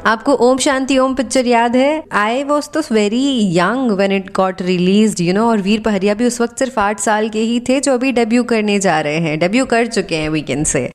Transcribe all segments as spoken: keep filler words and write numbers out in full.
आपको ओम शांति ओम पिक्चर याद है? आई वॉज तो very young when it got released, you know, और वीर पहरिया भी उस वक्त सिर्फ आठ साल के ही थे, जो अभी डेब्यू करने जा रहे हैं, डेब्यू कर चुके हैं we can say.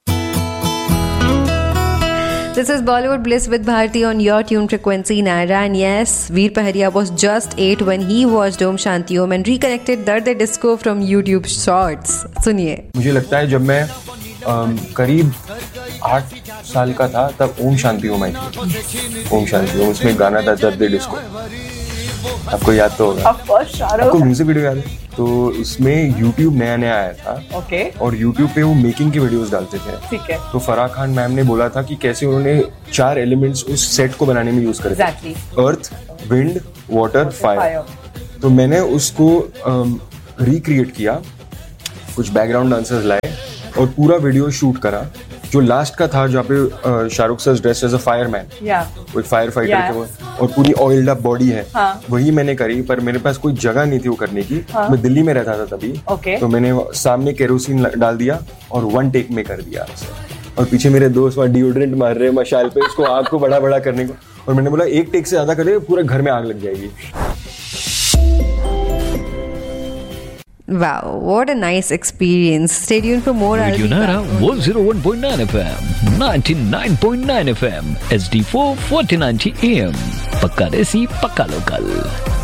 This is Bollywood Bliss with Bharti on your tune frequency Naira, and yes, Veer Paharia was just eight when he watched Om Shanti Om and reconnected Dard Disco from YouTube Shorts. सुनिए। मुझे लगता है जब मैं um, करीब आठ साल का था तब ओम शांति ओम आई थी। ओम शांति ओम, उसमें गाना था दर्द डिस्को, आपको याद तो होगा। आपको म्यूजिक वीडियो याद है? तो उसमें YouTube नया नया आया था। ओके। और YouTube पे वो मेकिंग की वीडियोस डालते थे। ठीक है। तो फराह खान मैम ने बोला था कि कैसे उन्होंने चार एलिमेंट्स उस सेट को बनाने में यूज करे थे। Exactly. अर्थ, विंड, वाटर, फायर। तो मैंने उसको रिक्रिएट किया, कुछ बैकग्राउंड डांसर्स लाए और पूरा वीडियो शूट करा। जो लास्ट का था जहाँ पे Shahrukh sir dress as a fireman, कोई फायर फाइटर के वो, और पूरी ऑयल्ड अप बॉडी है, हाँ. वही मैंने करी, पर मेरे पास कोई जगह नहीं थी वो करने की। हाँ. मैं दिल्ली में रहता था तभी। okay. तो मैंने सामने केरोसिन डाल दिया और वन टेक में कर दिया। और पीछे मेरे दोस्त वहाँ डिओड्रेंट मार रहे मशाल पे, उसको आग को बड़ा बड़ा करने को, और मैंने बोला एक टेक से ज्यादा करे पूरे घर में आग लग जाएगी। Wow, what a nice experience. Stay tuned for more. Radio Naira one oh one point nine F M, ninety-nine point nine F M, H D four forty ninety A M. Pakka Desi, Pakka Local.